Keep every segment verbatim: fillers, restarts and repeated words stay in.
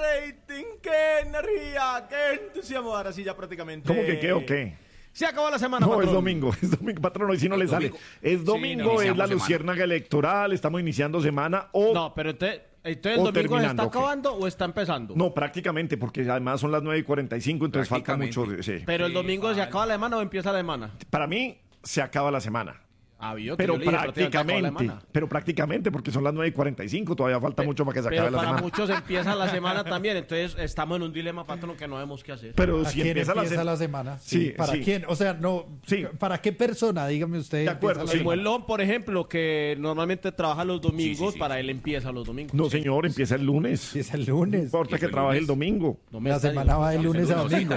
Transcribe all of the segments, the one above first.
rating, qué energía, qué entusiasmo. Ahora sí, ya prácticamente. ¿Cómo que qué o qué? Se acabó la semana, No, patrón. es domingo, es domingo, patrón, hoy sí no le sale. Es domingo, Sí, no, es la iniciamos luciérnaga electoral, estamos iniciando semana o... No, pero entonces, entonces O el domingo se terminando, está ¿o qué? acabando o está empezando. No, prácticamente, porque además son las nueve y cuarenta y cinco, entonces falta mucho. Sí. Pero el domingo se acaba la semana o empieza la semana. Para mí, se acaba la semana. Ah, vio, que Pero yo le dije, prácticamente acaba la prácticamente, semana. pero prácticamente, porque son las nueve y cuarenta y cinco, todavía falta mucho para que se acabe Pero la para semana. muchos empieza la semana también, entonces estamos en un dilema, patrón, que no sabemos qué hacer. Pero ¿A si quién empieza, empieza la, la, se- semana? Sí, ¿Para sí. quién? O sea, no. Sí. ¿Para qué persona? Dígame usted. De acuerdo, empieza la sí. Como el semana? Lon, por ejemplo, que normalmente trabaja los domingos, para él empieza los domingos. No, señor, empieza el lunes. Empieza el No lunes. importa que trabaje el domingo. No me La está- semana va de lunes a domingo.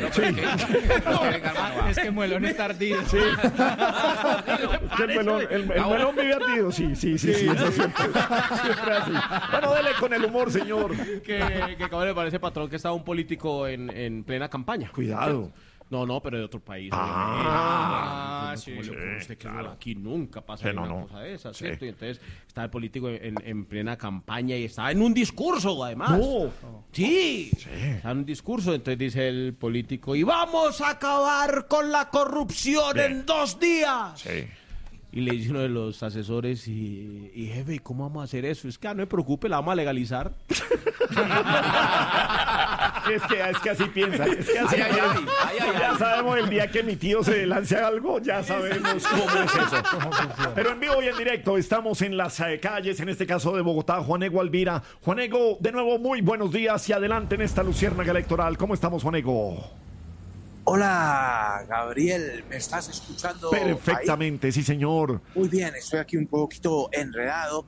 Es que Muelón es tardío. Que el melón, el, el melón vive ardido, sí, sí, sí, sí, eso siempre, siempre así. Bueno, dele con el humor, señor. que, que como le parece, patrón, que estaba un político en, en plena campaña. Cuidado. No, no, pero de otro país. Ah, obviamente. sí, ¿Cómo le ocurre a usted que no? Aquí nunca pasa Sí, no, una no. cosa de esa, Sí. ¿cierto? Y entonces estaba el político en, en plena campaña y estaba en un discurso, además. No. Sí, estaba en un discurso. Entonces dice el político, y vamos a acabar con la corrupción Bien. en dos días. Sí. Y le dice uno de los asesores, y, y jefe, ¿y cómo vamos a hacer eso? Es que ah, no me preocupe, la vamos a legalizar. Es que, es que así piensa. Es que así Ay, ay, piensa. ay, ay, ay, Ya ay. sabemos el día que mi tío se lance a algo, ya sabemos cómo es eso. Pero en vivo y en directo estamos en las eh, calles, en este caso de Bogotá, Juanego Alvira. Juanego, de nuevo, muy buenos días y adelante en esta luciérnaga electoral. ¿Cómo estamos, Juanego? Hola, Gabriel, ¿me estás escuchando? Perfectamente, sí, señor. Ahí? Muy bien, estoy aquí un poquito enredado,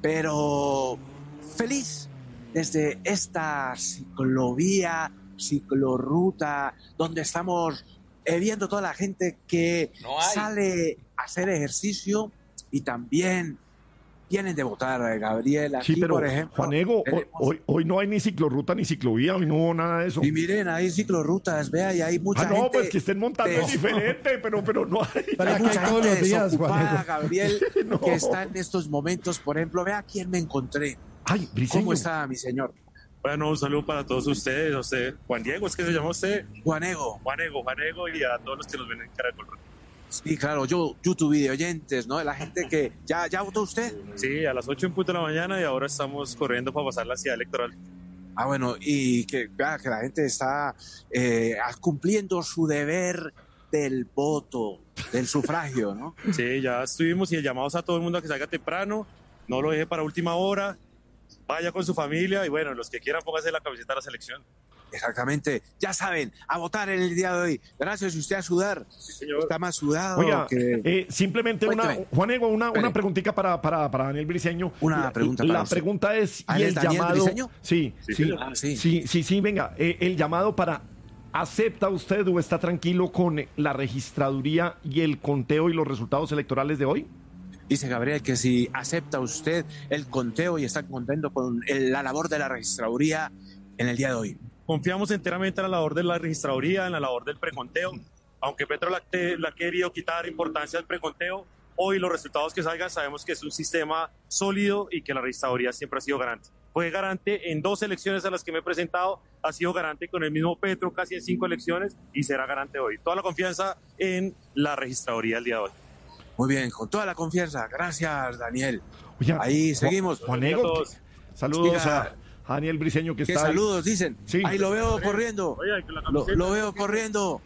pero feliz desde esta ciclovía, ciclorruta, donde estamos eh, viendo toda la gente que No hay. sale a hacer ejercicio y también vienen de votar, eh, Gabriel. Aquí, Sí, pero, por ejemplo, Juanego, hoy, tenemos- hoy, hoy no hay ni ciclorruta ni ciclovía, hoy no hubo nada de eso. Y miren, hay ciclorrutas, vea, y hay mucha Ah, no, gente... pues que estén montando de- es diferente, pero, pero no hay. Pero Hay aquí mucha hay todos gente los días, desocupada, Juanego. Gabriel, No. que está en estos momentos. Por ejemplo, vea quién me encontré. Ay, Briceño. ¿Cómo está, mi señor? Bueno, un saludo para todos ustedes, a usted, Juan Diego, ¿es que se llama usted? Juanego. Juanego, Juanego, y a todos los que nos ven en Caracol. Sí, claro, yo, YouTube video oyentes, ¿no? La gente que... ¿Ya, ya votó usted? Sí, a las ocho en punto de la mañana y ahora estamos corriendo para pasar la ciudad electoral. Ah, bueno, y que, vea, que la gente está eh, cumpliendo su deber del voto, del sufragio, ¿no? Sí, ya estuvimos y llamamos a todo el mundo a que salga temprano, no lo deje para última hora, vaya con su familia y bueno, los que quieran pónganse la camiseta de la selección. Exactamente. Ya saben, a votar en el día de hoy. Gracias, y usted a sudar. Sí, señor. Está más sudado Oiga, que... eh, simplemente una, Cuénteme. Juanego, una, una Espere. preguntita para, para, para Daniel Briceño. Una La- pregunta La para usted. pregunta es, ¿Ah, ¿y él el es Daniel llamado? Briceño? Sí, Sí, sí, señor. Ah, sí. sí, sí, sí, venga, eh, el llamado para, ¿acepta usted o está tranquilo con la registraduría y el conteo y los resultados electorales de hoy? Dice Gabriel que si acepta usted el conteo y está contento con el- la labor de la registraduría en el día de hoy. Confiamos enteramente en la labor de la registraduría, en la labor del preconteo, aunque Petro la, te- la ha querido quitar importancia al preconteo, hoy los resultados que salgan sabemos que es un sistema sólido y que la registraduría siempre ha sido garante. Fue garante en dos elecciones a las que me he presentado, ha sido garante con el mismo Petro casi en cinco elecciones y será garante hoy. Toda la confianza en la registraduría el día de hoy. Muy bien, con toda la confianza. Gracias, Daniel. Oiga, Ahí Ju- seguimos. Juanego, Saludos. saludos Diga- a Daniel Briceño que ¿Qué está ahí. saludos dicen? Sí. Ahí lo veo corriendo. Oye, que la Lo, camiseta- lo veo corriendo.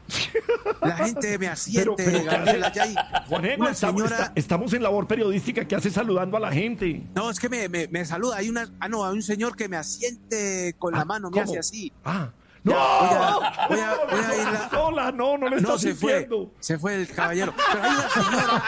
La gente me asiente, Pero- pero- Gabriel, allá hay Juanego, una estamos, señora... está- estamos en labor periodística, ¿qué hace saludando a la gente? No, es que me, me, me saluda. Hay una... Ah, no, hay un señor que me asiente con Ah, la mano, me ¿cómo? hace así. Ah, ¡no! Ya, voy a- voy a- voy a ir a- Hola, no, no le No, estás se fue. diciendo. Se fue el caballero. Pero hay una señora.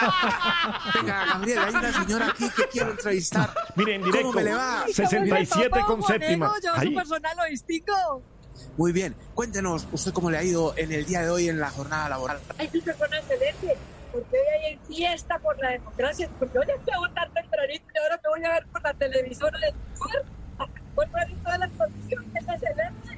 Venga, Gabriel, hay una señora aquí que quiero entrevistar. Mire, en directo, ¿Cómo me le va? sesenta y siete con séptima. Yo Ahí. su personal lo distingo. Muy bien. Cuéntenos, ¿usted cómo le ha ido en el día de hoy en la jornada laboral? Hay una persona excelente, porque hoy hay fiesta por la democracia, porque hoy fui a votar tempranito y ahora me voy a ver por la televisora de Twitter, por ver todas las condiciones, es excelente.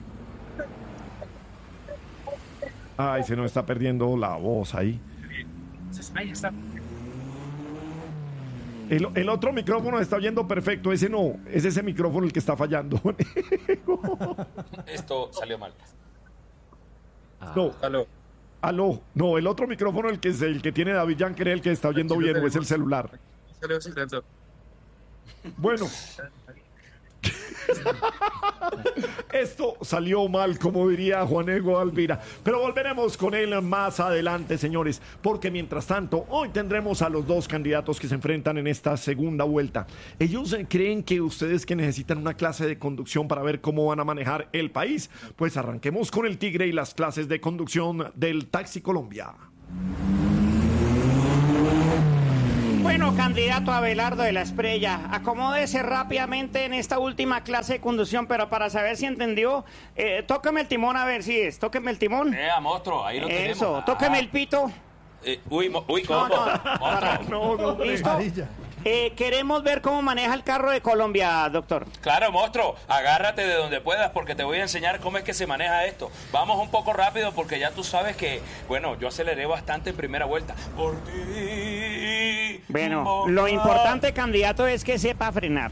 Ay, se nos está perdiendo la voz ahí. Ahí está. El, el otro micrófono está oyendo perfecto, ese no, es ese micrófono el que está fallando. Esto salió mal. No, Aló. aló, no, el otro micrófono, el que es el que tiene David Yanker, el que está oyendo Aquí lo bien, o es el tenemos. celular. Salió silencio. Bueno. Esto salió mal, como diría Juanego Alvira. Pero volveremos con él más adelante, señores, porque mientras tanto, hoy tendremos a los dos candidatos que se enfrentan en esta segunda vuelta. Ellos eh, creen que ustedes que necesitan una clase de conducción para ver cómo van a manejar el país. Pues arranquemos con el Tigre y las clases de conducción del Taxi Colombia. Bueno, candidato Abelardo de la Esprella, acomódese rápidamente en esta última clase de conducción, pero para saber si entendió, eh, tóqueme el timón a ver si es, tóqueme el timón. Eh, a monstruo, ahí lo tenemos. Eso, Ah. tóqueme el pito. Eh, uy, mo- uy, No, ¿cómo? no, Monstruo. No, no, hombre. ¿Listo? Amarilla. Eh, queremos ver cómo maneja el carro de Colombia, doctor. Claro, monstruo, agárrate de donde puedas porque te voy a enseñar cómo es que se maneja esto. Vamos un poco rápido porque ya tú sabes que, bueno, yo aceleré bastante en primera vuelta. Por ti. Bueno, lo importante, candidato, es que sepa frenar.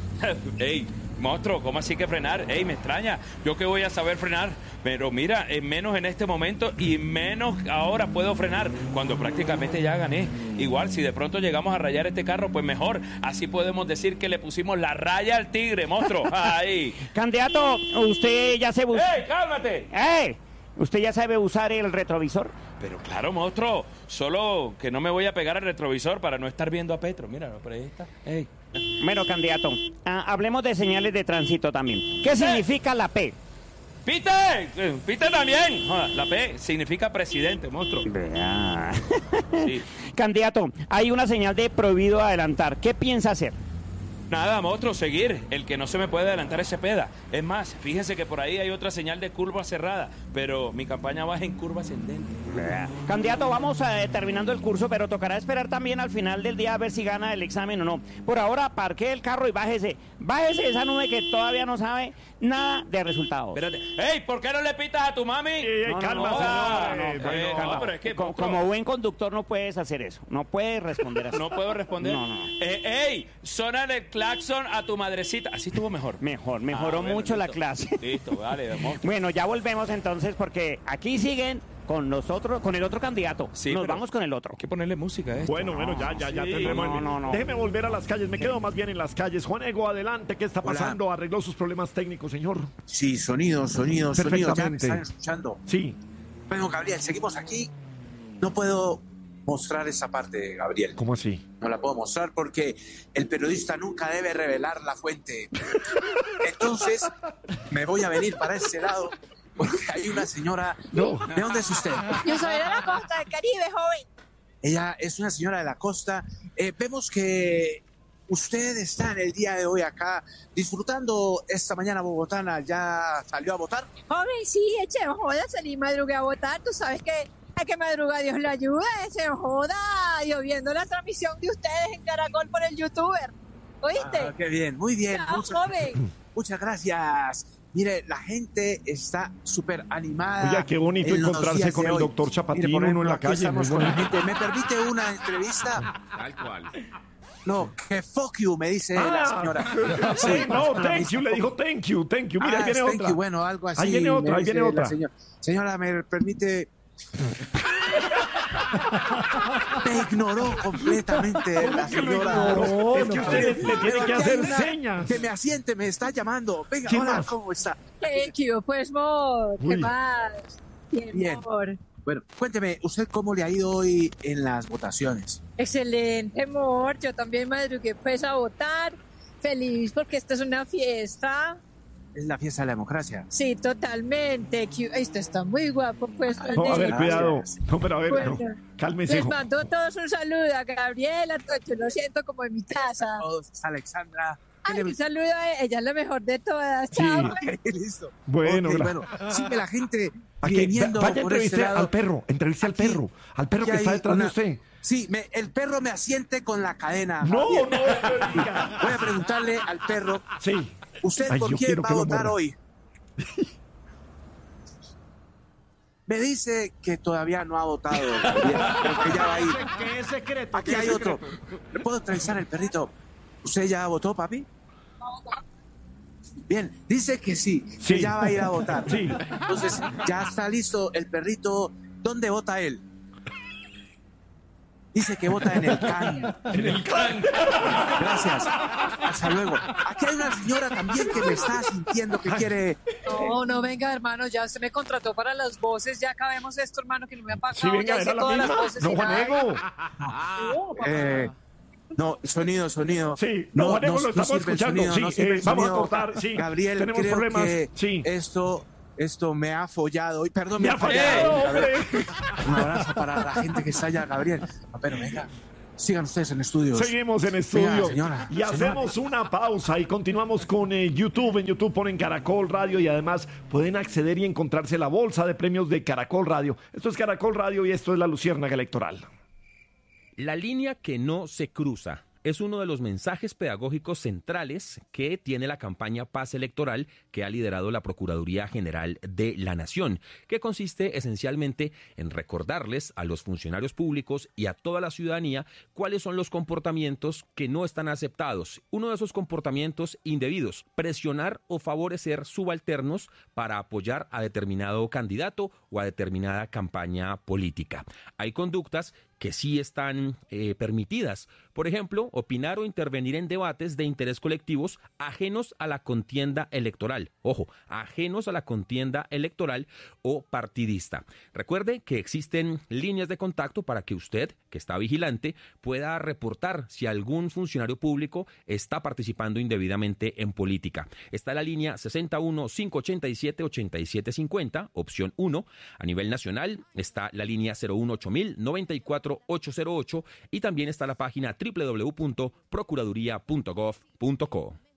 Ey, monstruo, ¿cómo así que frenar? Ey, me extraña. Yo que voy a saber frenar. Pero mira, en menos en este momento y menos ahora puedo frenar cuando prácticamente ya gané. Igual, si de pronto llegamos a rayar este carro, pues mejor. Así podemos decir que le pusimos la raya al tigre, monstruo. Ahí. Candidato, usted ya se usa... ¡Ey, cálmate! ¡Eh! ¿Usted ya sabe usar el retrovisor? Pero claro, monstruo. Solo que no me voy a pegar al retrovisor para no estar viendo a Petro. Mira, por ahí está. Ey. Bueno, candidato, ah, hablemos de señales de tránsito también. ¿Qué significa la P? ¡Pite! Eh, ¡Pite también! Joda, la P significa presidente, monstruo. Vea. Sí. Candidato, hay una señal de prohibido adelantar. ¿Qué piensa hacer? Nada, monstruo, seguir. El que no se me puede adelantar es Cepeda. Es más, fíjense que por ahí hay otra señal de curva cerrada, pero mi campaña va en curva ascendente. Candidato, vamos eh, terminando el curso, pero tocará esperar también al final del día a ver si gana el examen o no. Por ahora, parquee el carro y bájese. Bájese esa nube que todavía no sabe nada de resultados. Espérate. ¡Ey! ¿Por qué no le pitas a tu mami? Ey, ey, No, no, calma, no, señor. no, Eh, no, bueno, Eh, calma. no, pero es que, Co- monstruo, como buen conductor no puedes hacer eso. No puedes responder así. no puedo responder. No, no. Eh, ¡Ey! Suena el claxon a tu madrecita. Así estuvo mejor. Mejor, mejoró Ah, bueno, mucho la listo. clase. Listo, vale, monstruo. Bueno, ya volvemos entonces porque aquí siguen con nosotros, con el otro candidato. Sí, Nos pero vamos con el otro. Hay que ponerle música a esto. Bueno, bueno, ya, ya, ya sí, tendremos. no, no, no. Déjeme volver a las calles, me quedo más bien en las calles. Juanego, adelante, ¿qué está Hola. pasando? ¿Arregló sus problemas técnicos, señor? Sí, sonido, sonido, sonido. Ya me Perfectamente. están escuchando. Sí. Bueno, Gabriel, seguimos aquí. No puedo mostrar esa parte, Gabriel. ¿Cómo así? No la puedo mostrar porque el periodista nunca debe revelar la fuente. Entonces, me voy a venir para ese lado porque hay una señora... No. ¿De dónde es usted? Yo soy de la costa del Caribe, joven. Ella es una señora de la costa. Eh, vemos que usted está en el día de hoy acá disfrutando esta mañana bogotana. ¿Ya salió a votar? Joven, sí, eche joda, salí madrugué a votar. Tú sabes que hay que madrugar, Dios le ayude, eche joda. Yo viendo la transmisión de ustedes en Caracol por el youtuber. ¿Oíste? Ah, qué bien, muy bien. Ya, Muchas, joven. muchas gracias. Mire, la gente está súper animada. Oiga, qué bonito en los encontrarse días con de el hoy. doctor Chapatín, Mire, por uno en ejemplo, la aquí calle, estamos muy con la bonito. gente. ¿Me permite una entrevista? Tal cual. No, que fuck you, me dice la señora. Sí, no, thank you, le dijo thank you, thank you. Mira, ahí Ah, viene thank otra. you, bueno, algo así. Ahí viene me otra, ahí dice viene la otra. Señora. Señora, ¿me permite? Me ignoró completamente la señora. No, es que usted le, le tiene que Pero aquí hacer hay una señas. Que me asiente, me está llamando. Venga, ¿Quién hola, más? ¿cómo está? Thank you, pues, amor. ¿Qué Uy. más? Bien, Bien. amor. Bueno, cuénteme, ¿usted cómo le ha ido hoy en las votaciones? Excelente, amor. Yo también madrugué pues a votar. Feliz porque esta es una fiesta. Es la fiesta de la democracia. Sí, totalmente. Q- Ay, usted está muy guapo, pues. No, a ver, René. cuidado. No, pero a ver, Bueno. no. Cálmese. Les hijo. mando a todos un saludo a Gabriela. Yo lo siento como en mi casa. Todos, está Alexandra. ¿Qué Ay, le- un saludo a ella. Ella es la mejor de todas. Sí. Chao. Ok, listo. Bueno, Ok, gra- bueno, sigue la gente Aquí, viniendo vaya, por este entreviste lado. al perro, entreviste al Aquí- perro, al perro aquí que está hay detrás de una- usted. Sí, me- el perro me asiente con la cadena. No, Javier. no, no diga. Voy a preguntarle al perro, Sí. ¿usted Ay, por yo quién quiero va que a lo votar muerda. hoy? Me dice que todavía no ha votado, Gabriel, pero que ya va a ir. ¿Qué es secreto? Aquí ¿Qué es hay otro. secreto? ¿Le puedo entrevistar el perrito? ¿Usted ya votó, papi? Bien, dice que sí, Sí. que ya va a ir a votar. Sí. Entonces, ya está listo el perrito. ¿Dónde vota él? Dice que vota en el C A N. En el can. Gracias. Hasta luego. Aquí hay una señora también que me está sintiendo que quiere... No, no, venga, hermano, ya usted me contrató para las voces, ya acabemos esto, hermano, que no me ha pagado. Sí, venga, ya era hice la todas las misma. voces No, y nada. Juanego. No, papá. Eh, no, sonido, sonido. Sí, no, Juanego, lo estamos sirve el escuchando. sonido, Sí, no sirve eh, el vamos a sonido. cortar. Sí, Gabriel, tenemos creo problemas. que Sí. esto, esto me ha follado. Perdón, Me me, ha fallado, hombre. Un abrazo para la gente que está allá, Gabriel. No, pero venga, sigan ustedes en estudios. Seguimos en Venga, estudio señora, y señora. hacemos una pausa y continuamos con eh, YouTube. En YouTube ponen Caracol Radio y además pueden acceder y encontrarse la bolsa de premios de Caracol Radio. Esto es Caracol Radio y esto es la Luciérnaga Electoral. La línea que no se cruza es uno de los mensajes pedagógicos centrales que tiene la campaña Paz Electoral que ha liderado la Procuraduría General de la Nación, que consiste esencialmente en recordarles a los funcionarios públicos y a toda la ciudadanía cuáles son los comportamientos que no están aceptados. Uno de esos comportamientos indebidos, presionar o favorecer subalternos para apoyar a determinado candidato o a determinada campaña política. Hay conductas que sí están eh, permitidas. Por ejemplo, opinar o intervenir en debates de interés colectivos ajenos a la contienda electoral. Ojo, ajenos a la contienda electoral o partidista. Recuerde que existen líneas de contacto para que usted, que está vigilante, pueda reportar si algún funcionario público está participando indebidamente en política. Está la línea sesenta y uno, quinientos ochenta y siete, ochenta y siete cincuenta, opción uno. A nivel nacional está la línea cero uno ocho mil, noventa y cuatro ochocientos ocho y también está la página doble u doble u doble u punto procuraduría punto gov punto co.